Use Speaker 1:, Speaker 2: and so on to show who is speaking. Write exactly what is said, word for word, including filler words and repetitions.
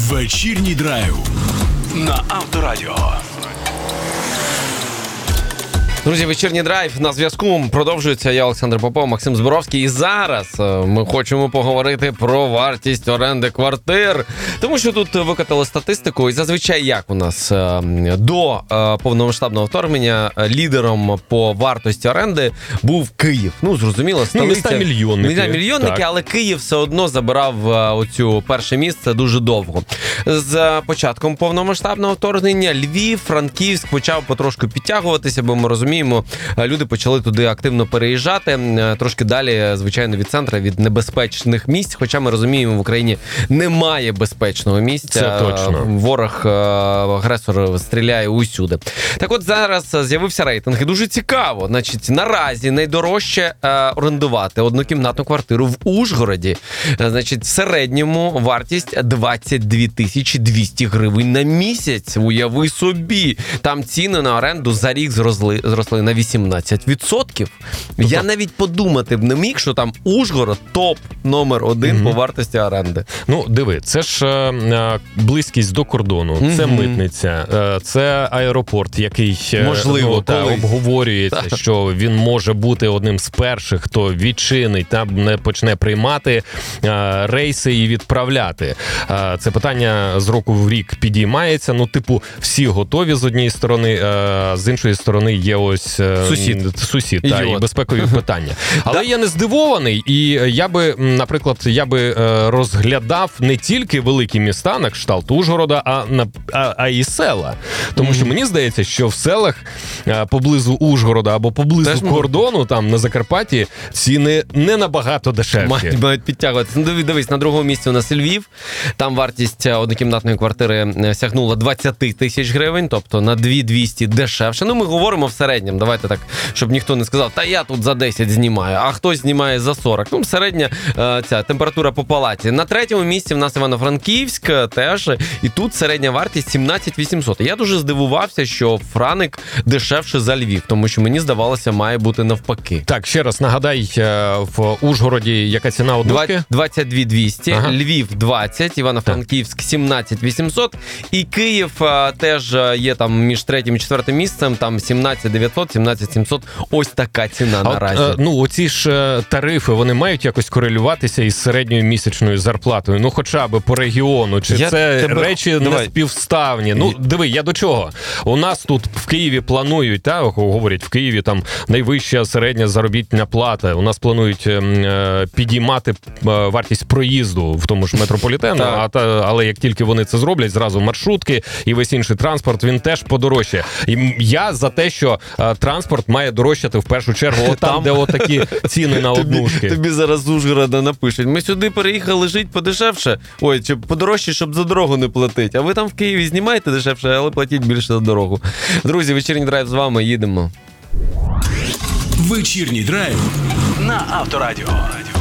Speaker 1: Вечірній драйв на Авторадіо.
Speaker 2: Друзі, вечірній драйв на зв'язку продовжується. Я Олександр Попов, Максим Зборовський. І зараз ми хочемо поговорити про вартість оренди квартир. Тому що тут викатали статистику. І зазвичай як у нас до повномасштабного вторгнення лідером по вартості оренди був Київ. Ну, зрозуміло, столиця.
Speaker 3: Ну, міста мільйонники.
Speaker 2: Міста мільйонники, але Київ все одно забирав оцю перше місце дуже довго. З початком повномасштабного вторгнення Львів, Франківськ почав потрошку підтягуватися, бо ми розуміємо, люди почали туди активно переїжджати, трошки далі, звичайно, від центру, від небезпечних місць, хоча ми розуміємо, в Україні немає безпечного місця.
Speaker 3: Це точно.
Speaker 2: Ворог, агресор стріляє усюди. Так от зараз з'явився рейтинг, і дуже цікаво. Значить, наразі найдорожче орендувати однокімнатну квартиру в Ужгороді. Значить, в середньому вартість двадцять дві тисячі двісті гривень на місяць. Уяви собі. Там ціни на оренду за рік зросли, зросли на вісімнадцять відсотків. Тобто... Я навіть подумати б не міг, що там Ужгород топ номер один угу. по вартості оренди.
Speaker 3: Ну, диви, це ж е, близькість до кордону, угу. це митниця, е, це аеропорт, який
Speaker 2: можливо
Speaker 3: ну, та, обговорюється,
Speaker 2: так.
Speaker 3: що він може бути одним з перших, хто відчинить та не почне приймати е, рейси і відправляти. Е, це питання з року в рік підіймається. Ну, типу, всі готові з однієї сторони, е, з іншої сторони є ось
Speaker 2: Сусід.
Speaker 3: Сусід, та, і безпекові питання. Але да. я не здивований, і я би, наприклад, я би розглядав не тільки великі міста, на кшталт Ужгорода, а, а, а і села. Тому mm-hmm. що мені здається, що в селах поблизу Ужгорода або поблизу Теж кордону, ми... там на Закарпатті, ціни не набагато дешевші.
Speaker 2: Мають, мають підтягуватися. Ну, дивись, на другому місці у нас Львів. Там вартість однокімнатної квартири сягнула двадцять тисяч гривень, тобто на дві тисячі двісті дешевше. Ну, ми говоримо в середньому. Давайте так, щоб ніхто не сказав, та я тут за десять знімаю, а хтось знімає за сорок. Ну, середня е, ця температура по палаті. На третьому місці в нас Івано-Франківськ теж, і тут середня вартість сімнадцять вісімсот. Я дуже здивувався, що Франик дешевше за Львів, тому що мені здавалося, має бути навпаки.
Speaker 3: Так, ще раз нагадай, в Ужгороді яка ціна однушки?
Speaker 2: двадцять дві двісті, ага. Львів двадцять, Івано-Франківськ сімнадцять вісімсот, і Київ е, теж є там між третім і четвертим місцем, там сімнадцять дев'ятсот, сімнадцять сімсот. Ось така ціна а наразі.
Speaker 3: От, ну, оці ж тарифи, вони мають якось корелюватися із середньою місячною зарплатою? Ну, хоча б по регіону. Чи я це тебе... речі Давай. не співставні? Ну, диви, я до чого? У нас тут в Києві планують, та, говорять, в Києві там найвища середня заробітна плата. У нас планують е, підіймати вартість проїзду в тому ж метрополітену, а, та, але як тільки вони це зроблять, зразу маршрутки і весь інший транспорт, він теж подорожчає. І я за те, що е, транспорт має дорожчати в першу чергу от там, там, де отакі ціни на однушки.
Speaker 2: Тобі, тобі зараз з Ужгорода напишуть. Ми сюди переїхали жити подешевше. Ой, чи подорожче, щоб за дорогу не платити. А ви там в Києві знімаєте дешевше, але платіть більше за дорогу. Друзі, вечірній драйв з вами. Їдемо.
Speaker 1: Вечірній драйв на Авторадіо.